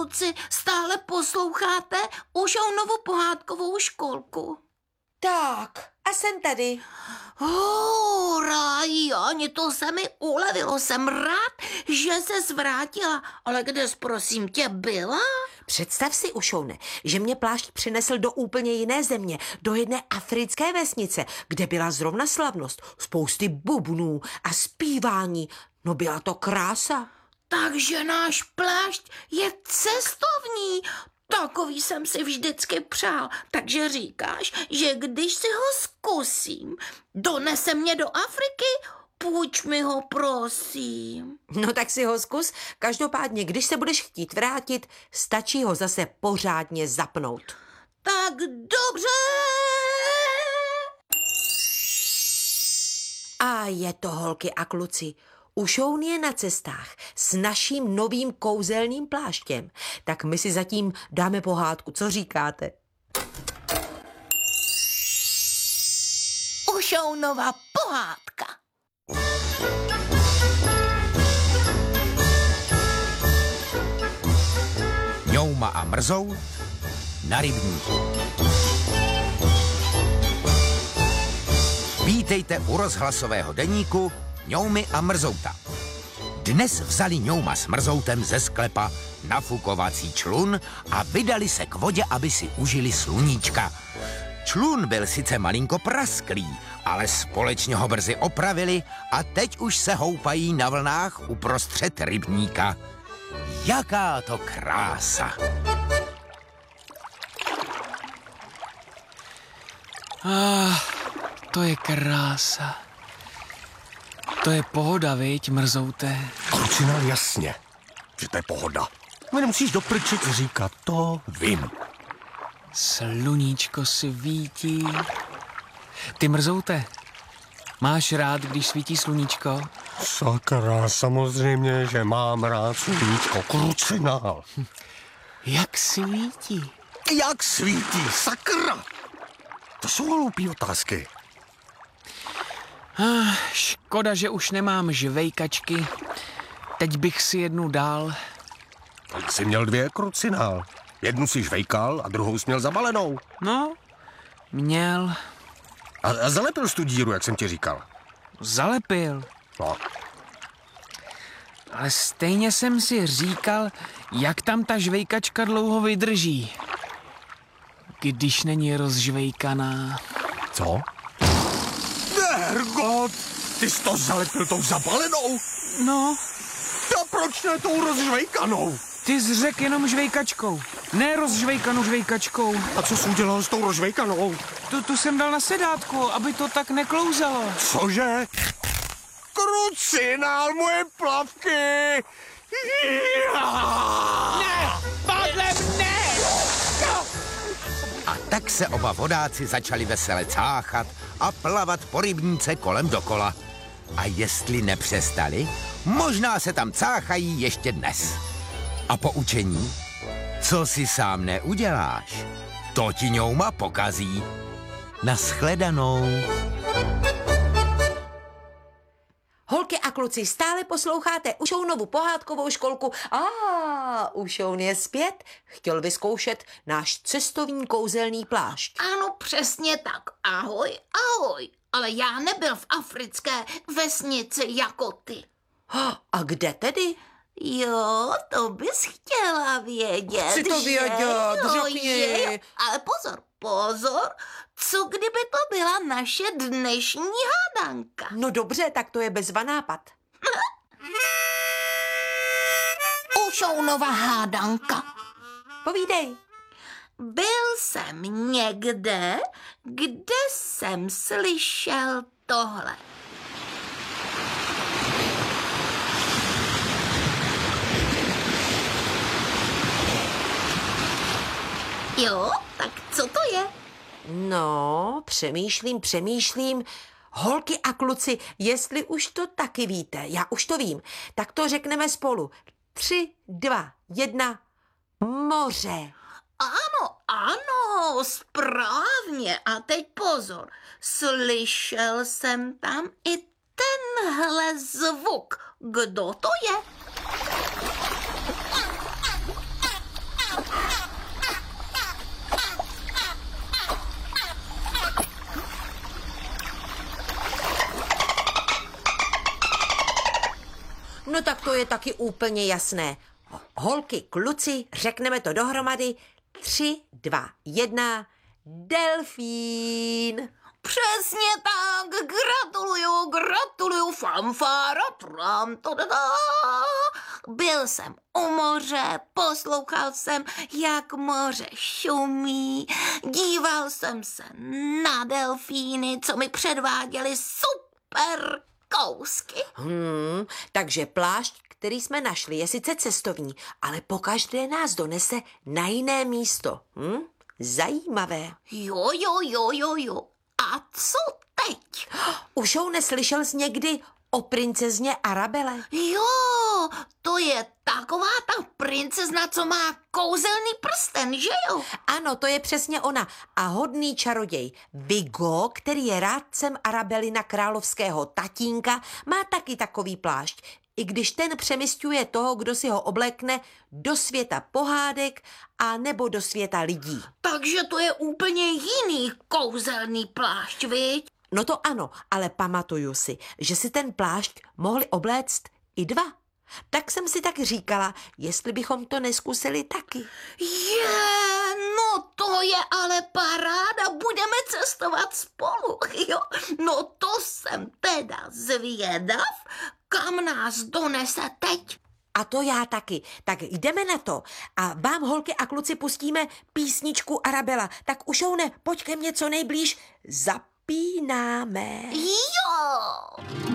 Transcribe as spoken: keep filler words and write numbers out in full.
kluci, stále posloucháte Ušounovu pohádkovou školku? Tak, a jsem tady. Hurá, Jani, to se mi ulevilo. Jsem rád, že se zvrátila. Ale kde jsi, prosím tě, byla? Představ si, Ušoune, že mě plášť přinesl do úplně jiné země, do jedné africké vesnice, kde byla zrovna slavnost, spousty bubnů a zpívání. No byla to krása. Takže náš plášť je cestovní. Takový jsem si vždycky přál. Takže říkáš, že když si ho zkusím, donese mě do Afriky? Půjč mi ho, prosím. No tak si ho zkus. Každopádně, když se budeš chtít vrátit, stačí ho zase pořádně zapnout. Tak dobře. A je to, holky a kluci. Ušoun je na cestách s naším novým kouzelným pláštěm. Tak my si zatím dáme pohádku. Co říkáte? Ušounova pohádka. Ňouma a Mrzout na rybníku. Vítejte u rozhlasového deníku Ňoumy a Mrzouta. Dnes vzali Ňouma s Mrzoutem ze sklepa nafukovací člun a vydali se k vodě, aby si užili sluníčka. Člun byl sice malinko prasklý, ale společně ho brzy opravili a teď už se houpají na vlnách uprostřed rybníka. Jaká to krása! Ah, to je krása. To je pohoda, viď, Mrzoute? Krucinál, jasně, že to je pohoda. My nemusíš do prčic říkat, to vím. Sluníčko svítí. Ty, Mrzoute, máš rád, když svítí sluníčko? Sakra, samozřejmě, že mám rád sluníčko. Krucinál. Jak svítí? Jak svítí, sakra? To jsou hloupý otázky. Ah, škoda, že už nemám žvejkačky. Teď bych si jednu dal. Tak jsi měl dvě, Krucinál. Jednu si žvejkal a druhou jsi měl zabalenou. No, měl. A, a zalepil jsi tu díru, jak jsem ti říkal. Zalepil. No. Ale stejně jsem si říkal, jak tam ta žvejkačka dlouho vydrží. Když není rozžvejkaná. Co? Hergot, ty jsi to zalepil tou zabalenou? No. A proč ne tou rozžvejkanou? Ty jsi řekl jenom žvejkačkou, ne rozžvejkanou žvejkačkou. A co jsi udělal s tou rozžvejkanou? Tu, tu jsem dal na sedátku, aby to tak neklouzalo. Cože? Krucinál, moje plavky! Ne, pádlem ne! A tak se oba vodáci začali vesele cáchat a plavat po rybníce kolem dokola. A jestli nepřestali, možná se tam cáchají ještě dnes. A poučení? Co si sám neuděláš, to ti Ňouma pokazí. Nashledanou. Holky a kluci, stále posloucháte Ušounovu pohádkovou školku. A ah, Ušoun je zpět. Chtěl vyzkoušet náš cestovní kouzelný plášť. Ano, přesně tak. Ahoj, ahoj. Ale já nebyl v africké vesnici jako ty. A kde tedy? Jo, to bys chtěla vědět. Chci to že? vědět, Jo, řekni. je. Ale pozor, pozor. Co kdyby to byla naše dnešní hádanka? No dobře, tak to je bezva nápad. Ušounova hádanka. Povídej. Byl jsem někde, kde jsem slyšel tohle. Jo, tak co to je? No, přemýšlím, přemýšlím. Holky a kluci, jestli už to taky víte, já už to vím, tak to řekneme spolu. Tři, dva, jedna, moře. Ano, ano, správně. A teď pozor, slyšel jsem tam i tenhle zvuk. Kdo to je? to je taky úplně jasné. Holky, kluci, řekneme to dohromady. Tři, dva, jedna, delfín. Přesně tak, gratuluju, gratuluju, fanfára, tram, to da. Byl jsem u moře, poslouchal jsem, jak moře šumí, díval jsem se na delfíny, co mi předváděli super kousky. Hmm, takže plášť, který jsme našli, je sice cestovní, ale pokaždé nás donese na jiné místo. Hm? Zajímavé. Jo, jo, jo, jo, jo. A co teď? Už ho neslyšel jsi někdy o princezně Arabele? Jo, to je taková ta princezna, co má kouzelný prsten, že jo? Ano, to je přesně ona. A hodný čaroděj Vigo, který je rádcem Arabelina královského tatínka, má taky takový plášť. I když ten přemysťuje toho, kdo si ho oblékne, do světa pohádek a nebo do světa lidí. Takže to je úplně jiný kouzelný plášť, viď? No to ano, ale pamatuju si, že si ten plášť mohli obléct i dva. Tak jsem si tak říkala, jestli bychom to neskusili taky. Je, no to je ale paráda, budeme cestovat spolu, jo? No to jsem teda zvědav, kam nás donese teď. A to já taky. Tak jdeme na to. A vám, holky a kluci, pustíme písničku Arabela. Tak Ušoune, pojď ke mně co nejblíž. Zapínáme. Jo!